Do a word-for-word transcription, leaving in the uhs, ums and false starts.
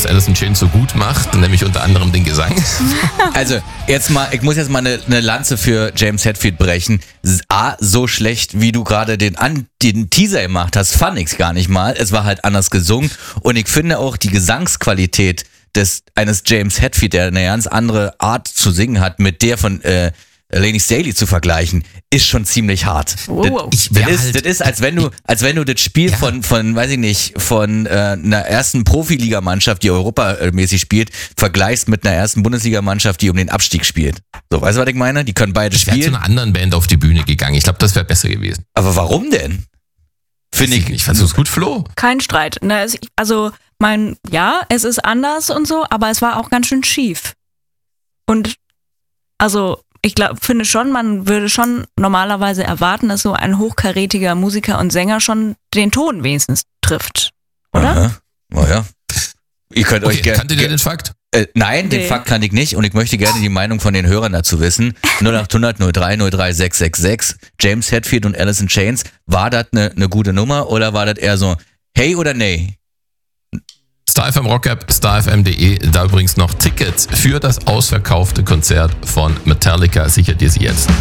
was Alice in Chains so gut macht, nämlich unter anderem den Gesang. Also, jetzt mal, ich muss jetzt mal eine, eine Lanze für James Hetfield brechen. A, so schlecht, wie du gerade den, An- den Teaser gemacht hast, fand ich's gar nicht mal. Es war halt anders gesungen und ich finde auch die Gesangsqualität des eines James Hetfield, der eine ganz andere Art zu singen hat, mit der von äh, Lady Staley zu vergleichen, ist schon ziemlich hart. Wow. Das, das, ist, halt, das ist, als wenn du, als wenn du das Spiel ja. von, von, weiß ich nicht, von äh, einer ersten Profiligamannschaft, die europamäßig spielt, vergleichst mit einer ersten Bundesligamannschaft, die um den Abstieg spielt. So, weißt du, was ich meine? Die können beide ich spielen. Ich wäre zu einer anderen Band auf die Bühne gegangen. Ich glaube, das wäre besser gewesen. Aber warum denn? Finde ich. Ich fand es gut, Flo. Kein Streit. Also, mein, ja, es ist anders und so, aber es war auch ganz schön schief. Und, also, ich glaube, finde schon, man würde schon normalerweise erwarten, dass so ein hochkarätiger Musiker und Sänger schon den Ton wenigstens trifft, oder? Aha. Oh ja. Ihr könnt okay, euch gerne. Kanntet ihr den Fakt? Äh, nein, nee. Den Fakt kann ich nicht und ich möchte gerne die Meinung von den Hörern dazu wissen. null acht hundert null drei null drei sechs sechs sechs. James Hetfield und Alice in Chains. War das eine ne gute Nummer oder war das eher so hey oder nee? Star F M Rock-App, star f m punkt d e, da übrigens noch Tickets für das ausverkaufte Konzert von Metallica, sichert ihr sie jetzt.